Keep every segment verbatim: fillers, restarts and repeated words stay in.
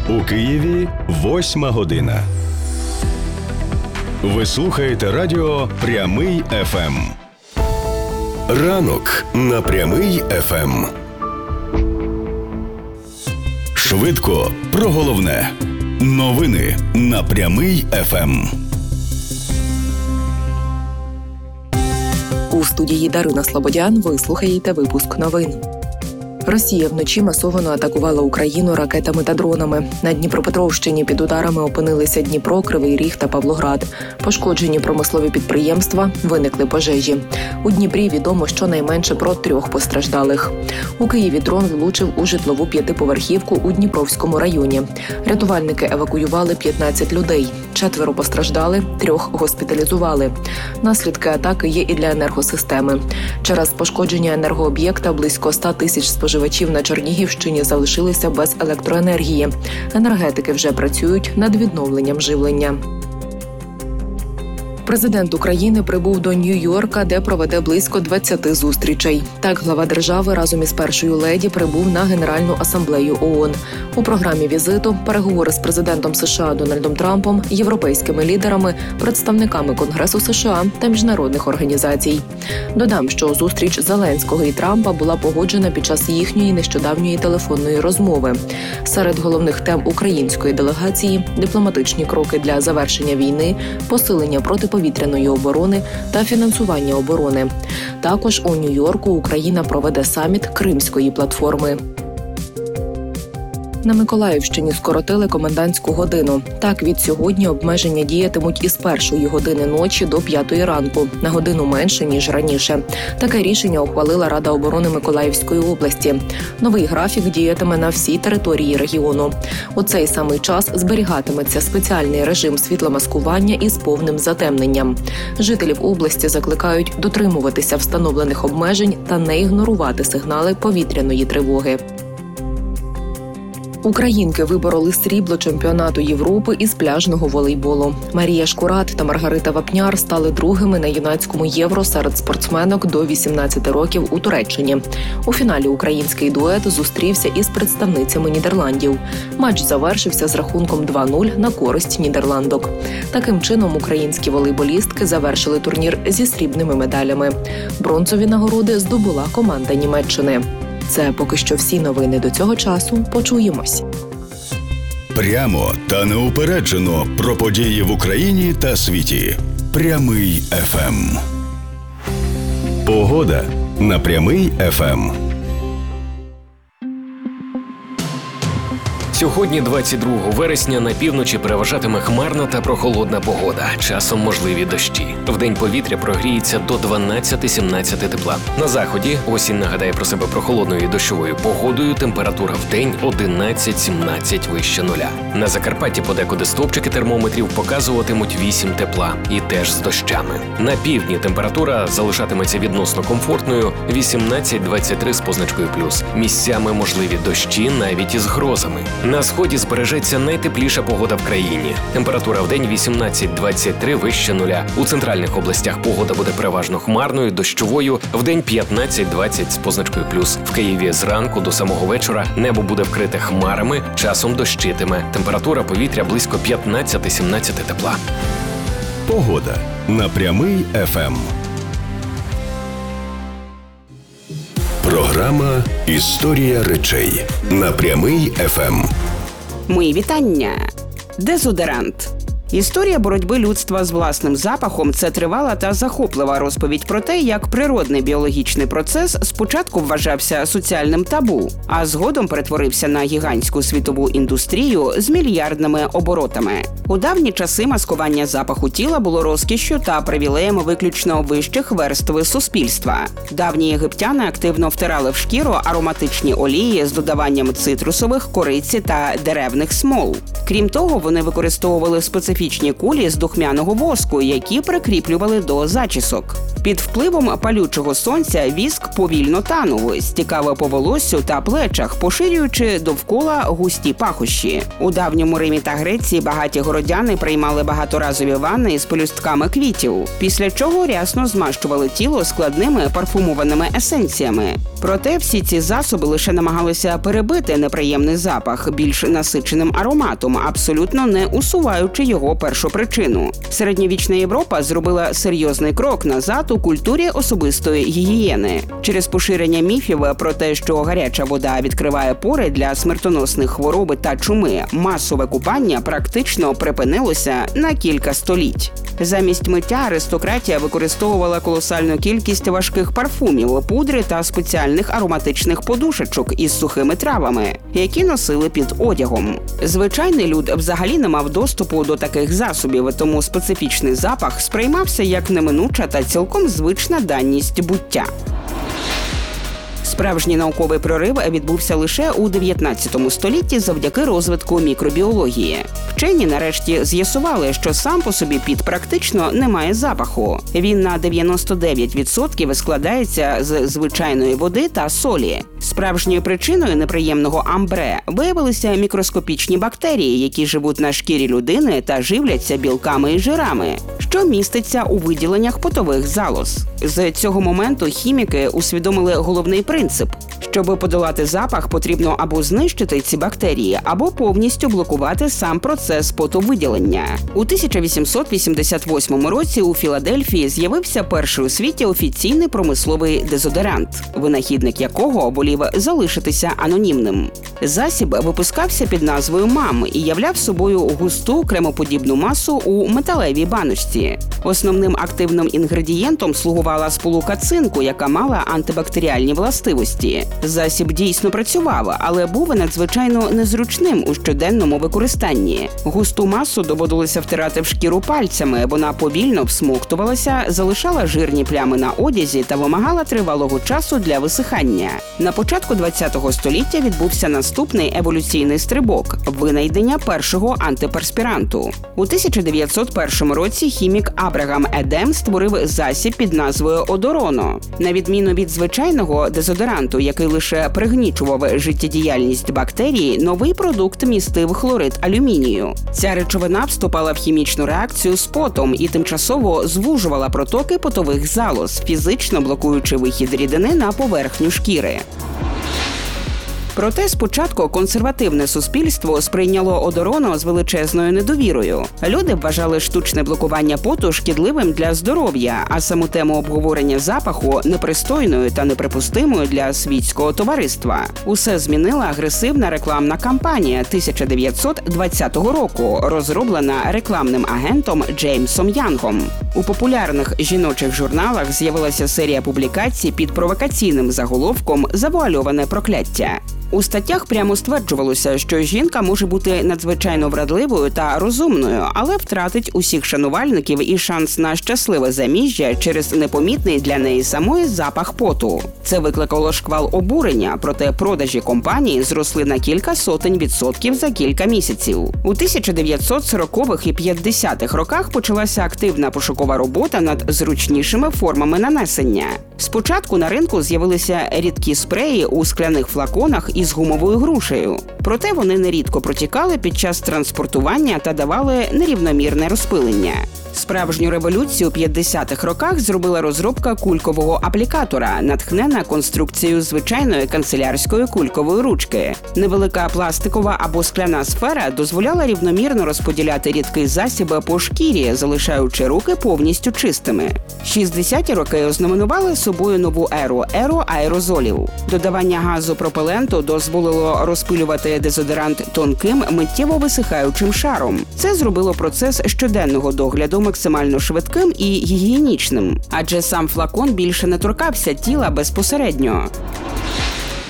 У Києві восьма година. Ви слухаєте радіо «Прямий еф ем». Ранок на «Прямий еф ем». Швидко про головне. Новини на «Прямий еф ем». У студії Дарина Слободян ви слухаєте випуск новин. Росія вночі масово атакувала Україну ракетами та дронами. На Дніпропетровщині під ударами опинилися Дніпро, Кривий Ріг та Павлоград. Пошкоджені промислові підприємства, виникли пожежі. У Дніпрі відомо щонайменше про трьох постраждалих. У Києві дрон влучив у житлову п'ятиповерхівку у Дніпровському районі. Рятувальники евакуювали п'ятнадцять людей. Четверо постраждали, трьох госпіталізували. Наслідки атаки є і для енергосистеми. Через пошкодження енергооб'єкта близько ста тисяч споживачів на Чернігівщині залишилися без електроенергії. Енергетики вже працюють над відновленням живлення. Президент України прибув до Нью-Йорка, де проведе близько двадцяти зустрічей. Так, глава держави разом із першою леді прибув на Генеральну асамблею ООН. У програмі візиту переговори з президентом США Дональдом Трампом, європейськими лідерами, представниками Конгресу США та міжнародних організацій. Додам, що зустріч Зеленського і Трампа була погоджена під час їхньої нещодавньої телефонної розмови. Серед головних тем української делегації – дипломатичні кроки для завершення війни, посилення протиповітряної оборони та фінансування оборони. Також у Нью-Йорку Україна проведе саміт Кримської платформи. На Миколаївщині скоротили комендантську годину. Так, від сьогодні обмеження діятимуть із першої години ночі до п'ятої ранку, на годину менше, ніж раніше. Таке рішення ухвалила Рада оборони Миколаївської області. Новий графік діятиме на всій території регіону. У цей самий час зберігатиметься спеціальний режим світломаскування із повним затемненням. Жителів області закликають дотримуватися встановлених обмежень та не ігнорувати сигнали повітряної тривоги. Українки вибороли срібло чемпіонату Європи із пляжного волейболу. Марія Шкурат та Маргарита Вапняр стали другими на юнацькому Євро серед спортсменок до вісімнадцяти років у Туреччині. У фіналі український дует зустрівся із представницями Нідерландів. Матч завершився з рахунком два нуль на користь нідерландок. Таким чином українські волейболістки завершили турнір зі срібними медалями. Бронзові нагороди здобула команда Німеччини. Це поки що всі новини до цього часу. Почуємось. Прямо та неупереджено про події в Україні та світі. Прямий еф ем. Погода на Прямий еф ем. Сьогодні, двадцять другого вересня, на півночі переважатиме хмарна та прохолодна погода. Часом можливі дощі. Вдень повітря прогріється до дванадцяти-сімнадцяти тепла. На заході осінь нагадає про себе прохолодною і дощовою погодою. Температура вдень одинадцять-сімнадцять вище нуля. На Закарпатті подекуди стовпчики термометрів показуватимуть вісім тепла. І теж з дощами. На півдні температура залишатиметься відносно комфортною вісімнадцять-двадцять три з позначкою плюс. Місцями можливі дощі навіть із грозами. На сході збережеться найтепліша погода в країні. Температура вдень вісімнадцять-двадцять три вище нуля. У центральних областях погода буде переважно хмарною, дощовою, вдень п'ятнадцять-двадцять з позначкою плюс. В Києві зранку до самого вечора небо буде вкрите хмарами, часом дощитиме. Температура повітря близько п'ятнадцяти-сімнадцяти тепла. Погода на Прямий еф ем. Програма «Історія речей» на Прямий еф ем. Мої вітання. Дезодорант. Історія боротьби людства з власним запахом – це тривала та захоплива розповідь про те, як природний біологічний процес спочатку вважався соціальним табу, а згодом перетворився на гігантську світову індустрію з мільярдними оборотами. У давні часи маскування запаху тіла було розкішшю та привілеями виключно вищих верств суспільства. Давні єгиптяни активно втирали в шкіру ароматичні олії з додаванням цитрусових, кориці та деревних смол. Крім того, вони використовували специфічні кулі з духмяного воску, які прикріплювали до зачісок. Під впливом палючого сонця віск повільно танув, стікав по волоссю та плечах, поширюючи довкола густі пахощі. У давньому Римі та Греції багаті городяни приймали багаторазові ванни з пелюстками квітів, після чого рясно змащували тіло складними парфумованими есенціями. Проте всі ці засоби лише намагалися перебити неприємний запах більш насиченим ароматом, абсолютно не усуваючи його першопричину. Середньовічна Європа зробила серйозний крок назад у культурі особистої гігієни. Через поширення міфів про те, що гаряча вода відкриває пори для смертоносних хвороб та чуми, масове купання практично припинилося на кілька століть. Замість миття аристократія використовувала колосальну кількість важких парфумів, пудри та спеціальних ароматичних подушечок із сухими травами, які носили під одягом. Звичайний люд взагалі не мав доступу до таких засобів, тому специфічний запах сприймався як неминуча та цілком звична даність буття. Справжній науковий прорив відбувся лише у дев'ятнадцятому столітті завдяки розвитку мікробіології. Вчені нарешті з'ясували, що сам по собі піт практично не має запаху. Він на дев'яносто дев'ять відсотків складається з звичайної води та солі. Справжньою причиною неприємного амбре виявилися мікроскопічні бактерії, які живуть на шкірі людини та живляться білками і жирами, що міститься у виділеннях потових залоз. З цього моменту хіміки усвідомили головний принцип. Щоб подолати запах, потрібно або знищити ці бактерії, або повністю блокувати сам процес потовиділення. У тисяча вісімсот вісімдесят восьмому році у Філадельфії з'явився перший у світі офіційний промисловий дезодорант, винахідник якого волів залишитися анонімним. Засіб випускався під назвою «Мам» і являв собою густу кремоподібну масу у металевій баночці. Основним активним інгредієнтом слугувала сполука цинку, яка мала антибактеріальні властивості. Засіб дійсно працював, але був надзвичайно незручним у щоденному використанні. Густу масу доводилося втирати в шкіру пальцями, вона повільно всмоктувалася, залишала жирні плями на одязі та вимагала тривалого часу для висихання. На початку ХХ століття відбувся наступний еволюційний стрибок – винайдення першого антиперспіранту. У тисяча дев'ятсот першому році хімік Абрагам Едем створив засіб під назвою Одороно. На відміну від звичайного дезодоранту, який лише пригнічував життєдіяльність бактерій, новий продукт містив хлорид алюмінію. Ця речовина вступала в хімічну реакцію з потом і тимчасово звужувала протоки потових залоз, фізично блокуючи вихід рідини на поверхню шкіри. Проте спочатку консервативне суспільство сприйняло Одороно з величезною недовірою. Люди вважали штучне блокування поту шкідливим для здоров'я, а саму тему обговорення запаху непристойною та неприпустимою для світського товариства. Усе змінила агресивна рекламна кампанія тисяча дев'ятсот двадцятого року, розроблена рекламним агентом Джеймсом Янгом. У популярних жіночих журналах з'явилася серія публікацій під провокаційним заголовком «Завуальоване прокляття». У статтях прямо стверджувалося, що жінка може бути надзвичайно вродливою та розумною, але втратить усіх шанувальників і шанс на щасливе заміжжя через непомітний для неї самої запах поту. Це викликало шквал обурення, проте продажі компанії зросли на кілька сотень відсотків за кілька місяців. У тисяча дев'ятсот сорокових і п'ятдесятих роках почалася активна пошукова робота над зручнішими формами нанесення. Спочатку на ринку з'явилися рідкі спреї у скляних флаконах із гумовою грушею. Проте вони нерідко протікали під час транспортування та давали нерівномірне розпилення. Справжню революцію у п'ятдесятих роках зробила розробка кулькового аплікатора, натхнена конструкцією звичайної канцелярської кулькової ручки. Невелика пластикова або скляна сфера дозволяла рівномірно розподіляти рідкий засіб по шкірі, залишаючи руки повністю чистими. шістдесяті роки ознаменували собою нову еру – еру аерозолів. Додавання газу пропеленту дозволило розпилювати дезодорант тонким, миттєво висихаючим шаром. Це зробило процес щоденного догляду максимально швидким і гігієнічним, адже сам флакон більше не торкався тіла безпосередньо.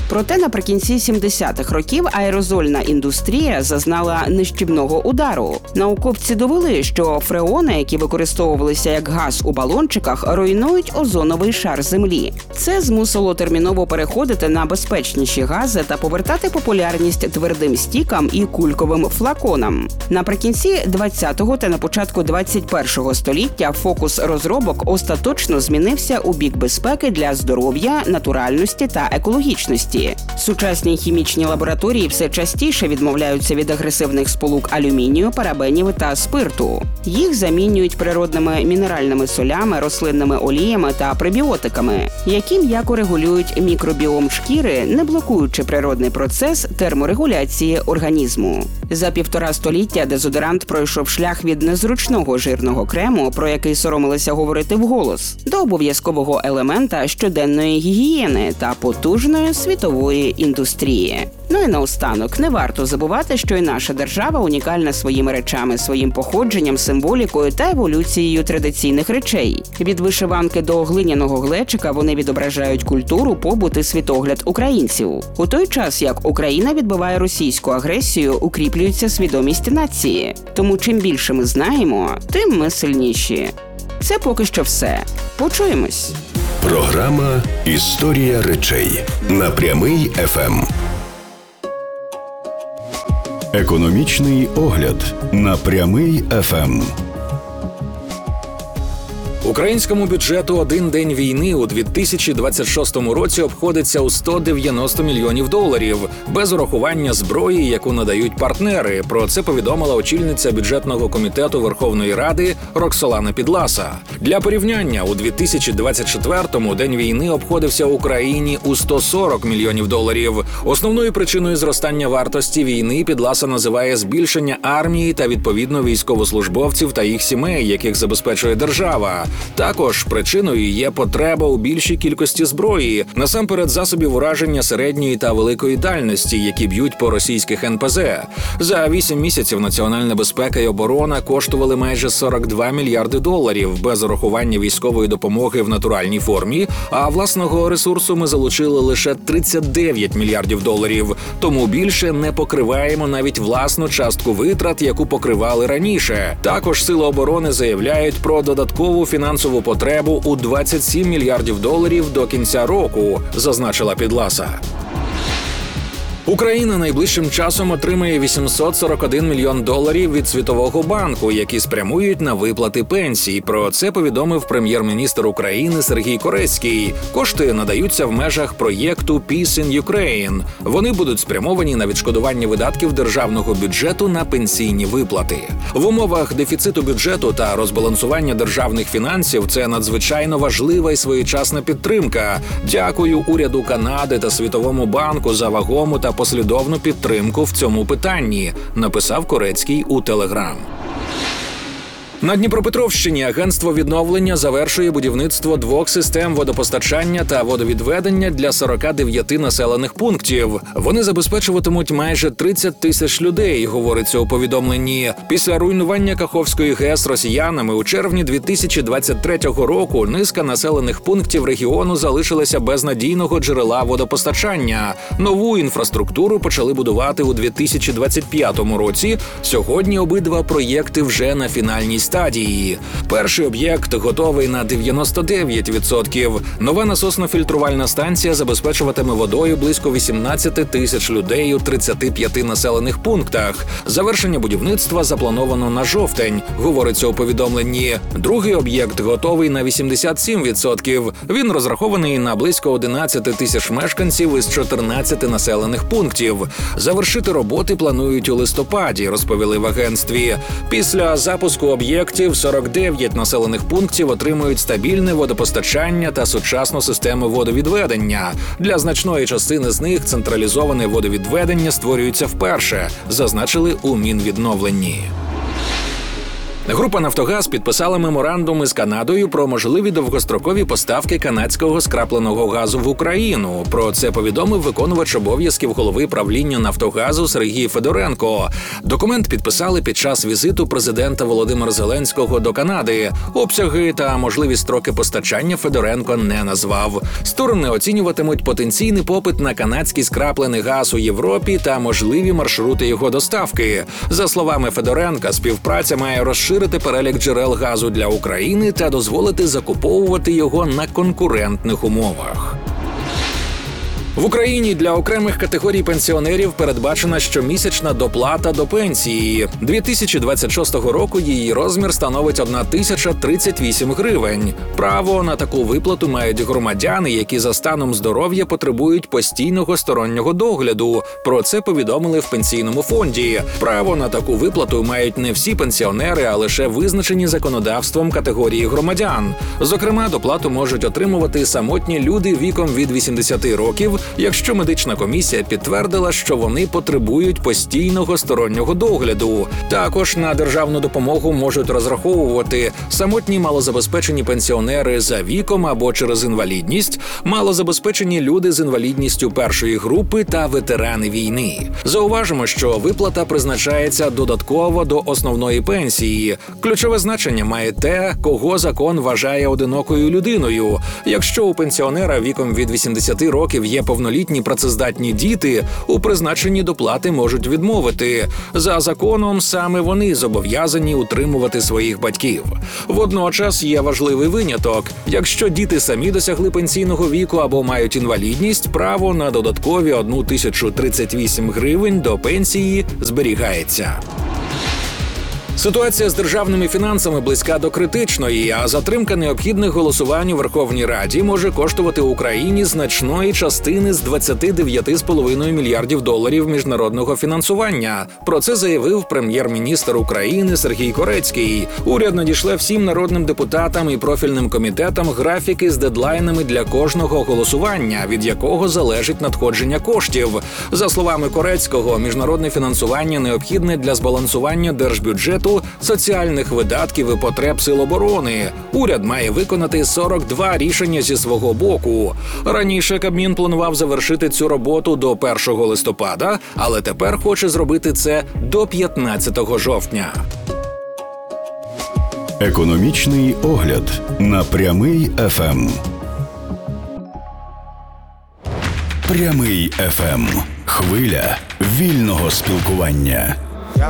Проте наприкінці сімдесятих років аерозольна індустрія зазнала нищівного удару. Науковці довели, що фреони, які використовувалися як газ у балончиках, руйнують озоновий шар Землі. Це змусило терміново переходити на безпечніші гази та повертати популярність твердим стікам і кульковим флаконам. Наприкінці двадцятого та на початку двадцять першого століття фокус розробок остаточно змінився у бік безпеки для здоров'я, натуральності та екологічності. Сучасні хімічні лабораторії все частіше відмовляються від агресивних сполук алюмінію, парабенів та спирту. Їх замінюють природними мінеральними солями, рослинними оліями та пребіотиками, які м'яко регулюють мікробіом шкіри, не блокуючи природний процес терморегуляції організму. За півтора століття дезодорант пройшов шлях від незручного жирного крему, про який соромилися говорити вголос, до обов'язкового елемента щоденної гігієни та потужної світової індустрії. Ну і наостанок, не варто забувати, що і наша держава унікальна своїми речами, своїм походженням, символікою та еволюцією традиційних речей. Від вишиванки до глиняного глечика вони відображають культуру, побут і світогляд українців. У той час, як Україна відбиває російську агресію, укріплюється свідомість нації. Тому чим більше ми знаємо, тим ми сильніші. Це поки що все. Почуємось. Програма «Історія речей» на Прямий еф ем. Економічний огляд на Прямий еф ем. Українському бюджету один день війни у дві тисячі двадцять шостому році обходиться у сто дев'яносто мільйонів доларів, без урахування зброї, яку надають партнери. Про це повідомила очільниця бюджетного комітету Верховної Ради Роксолана Підласа. Для порівняння, у дві тисячі двадцять четвертому день війни обходився Україні у сто сорок мільйонів доларів. Основною причиною зростання вартості війни Підласа називає збільшення армії та, відповідно, військовослужбовців та їх сімей, яких забезпечує держава. Також причиною є потреба у більшій кількості зброї, насамперед засобів ураження середньої та великої дальності, які б'ють по російських ен пе зет. За вісім місяців національна безпека і оборона коштували майже сорок два мільярди доларів, без урахування військової допомоги в натуральній формі, а власного ресурсу ми залучили лише тридцять дев'ять мільярдів доларів. Тому більше не покриваємо навіть власну частку витрат, яку покривали раніше. Також Сили оборони заявляють про додаткову фінансову потребу у двадцять сім мільярдів доларів до кінця року, зазначила Підласа. Україна найближчим часом отримає вісімсот сорок один мільйон доларів від Світового банку, які спрямують на виплати пенсій. Про це повідомив прем'єр-міністр України Сергій Корецький. Кошти надаються в межах проєкту Peace in Ukraine. Вони будуть спрямовані на відшкодування видатків державного бюджету на пенсійні виплати. В умовах дефіциту бюджету та розбалансування державних фінансів це надзвичайно важлива і своєчасна підтримка. Дякую уряду Канади та Світовому банку за вагому та послідовну підтримку в цьому питанні, написав Корецький у Телеграм. На Дніпропетровщині агентство відновлення завершує будівництво двох систем водопостачання та водовідведення для сорока дев'яти населених пунктів. Вони забезпечуватимуть майже тридцять тисяч людей, говориться у повідомленні. Після руйнування Каховської ГЕС росіянами у червні дві тисячі двадцять третього року низка населених пунктів регіону залишилася без надійного джерела водопостачання. Нову інфраструктуру почали будувати у дві тисячі двадцять п'ятому році. Сьогодні обидва проєкти вже на фінальній стадії. Перший об'єкт готовий на дев'яносто дев'ять відсотків. Нова насосно-фільтрувальна станція забезпечуватиме водою близько вісімнадцять тисяч людей у тридцяти п'яти населених пунктах. Завершення будівництва заплановано на жовтень, говориться у повідомленні. Другий об'єкт готовий на вісімдесят сім відсотків. Він розрахований на близько одинадцять тисяч мешканців із чотирнадцяти населених пунктів. Завершити роботи планують у листопаді, розповіли в агентстві. Після запуску об'єктів сорок дев'ять населених пунктів отримують стабільне водопостачання та сучасну систему водовідведення. Для значної частини з них централізоване водовідведення створюється вперше, зазначили у Мінвідновленні. Група «Нафтогаз» підписала меморандум із Канадою про можливі довгострокові поставки канадського скрапленого газу в Україну. Про це повідомив виконувач обов'язків голови правління «Нафтогазу» Сергій Федоренко. Документ підписали під час візиту президента Володимира Зеленського до Канади. Обсяги та можливі строки постачання Федоренко не назвав. Сторони оцінюватимуть потенційний попит на канадський скраплений газ у Європі та можливі маршрути його доставки. За словами Федоренка, співпраця має розширити перелік джерел газу для України та дозволити закуповувати його на конкурентних умовах. В Україні для окремих категорій пенсіонерів передбачена щомісячна доплата до пенсії. дві тисячі двадцять шостого року її розмір становить одна тисяча тридцять вісім гривень. Право на таку виплату мають громадяни, які за станом здоров'я потребують постійного стороннього догляду. Про це повідомили в пенсійному фонді. Право на таку виплату мають не всі пенсіонери, а лише визначені законодавством категорії громадян. Зокрема, доплату можуть отримувати самотні люди віком від вісімдесяти років, якщо медична комісія підтвердила, що вони потребують постійного стороннього догляду. Також на державну допомогу можуть розраховувати самотні малозабезпечені пенсіонери за віком або через інвалідність, малозабезпечені люди з інвалідністю першої групи та ветерани війни. Зауважимо, що виплата призначається додатково до основної пенсії. Ключове значення має те, кого закон вважає одинокою людиною. Якщо у пенсіонера віком від вісімдесяти років є повнолітні працездатні діти, у призначенні доплати можуть відмовити. За законом саме вони зобов'язані утримувати своїх батьків. Водночас є важливий виняток. Якщо діти самі досягли пенсійного віку або мають інвалідність, право на додаткові одну тисячу тридцять вісім гривень до пенсії зберігається. Ситуація з державними фінансами близька до критичної, а затримка необхідних голосувань у Верховній Раді може коштувати Україні значної частини з двадцяти дев'яти з половиною мільярдів доларів міжнародного фінансування. Про це заявив прем'єр-міністр України Сергій Корецький. Уряд надішле всім народним депутатам і профільним комітетам графіки з дедлайнами для кожного голосування, від якого залежить надходження коштів. За словами Корецького, міжнародне фінансування необхідне для збалансування держбюджету, соціальних видатків і потреб сил оборони. Уряд має виконати сорок два рішення зі свого боку. Раніше Кабмін планував завершити цю роботу до першого листопада, але тепер хоче зробити це до п'ятнадцятого жовтня. Економічний огляд на Прямий еф ем. Прямий еф ем. Хвиля вільного спілкування.